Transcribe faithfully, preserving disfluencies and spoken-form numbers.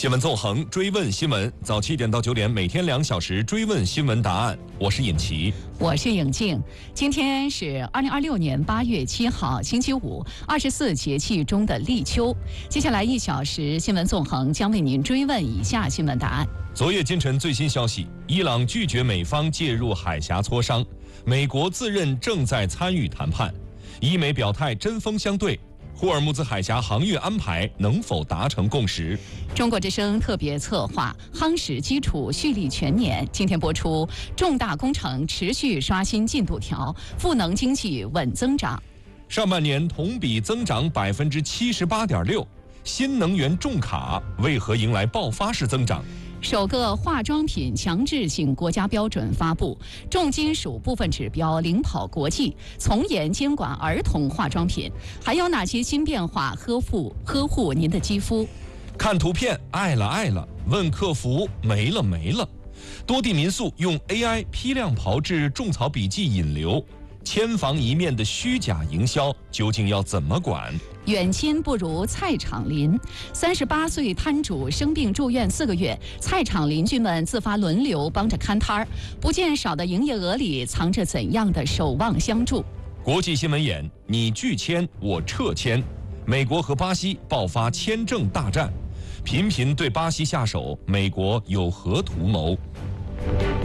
新闻纵横，追问新闻，早七点到九点，每天两小时追问新闻答案。我是尹奇， 我是颖静。今天是二零二六年八月七号，星期五，二十四节气中的立秋。接下来一小时，新闻纵横将为您追问以下新闻答案。 昨夜今晨最新消息，伊朗拒绝美方介入海峡磋商，美国自认正在参与谈判，伊美表态针锋相对。霍尔木兹海峡航运安排能否达成共识？ 中国之声特别策划夯实基础蓄力全年，今天播出重大工程持续刷新进度条，赋能经济稳增长。 上半年同比增长百分之七十八点六，新能源重卡为何迎来爆发式增长？ 首个化妆品强制性国家标准发布，重金属部分指标领跑国际，从严监管儿童化妆品。还有哪些新变化呵护呵护您的肌肤？ 看图片爱了爱了，问客服没了没了。多地民宿用 A I 批量炮制种草笔记引流，千房一面的虚假营销究竟要怎么管？ 远亲不如菜场邻，三十八岁摊主生病住院四个月，菜场邻居们自发轮流帮着看摊儿，不见少的营业额里藏着怎样的守望相助？ 国际新闻眼，你拒签我撤签，美国和巴西爆发签证大战，频频对巴西下手，美国有何图谋？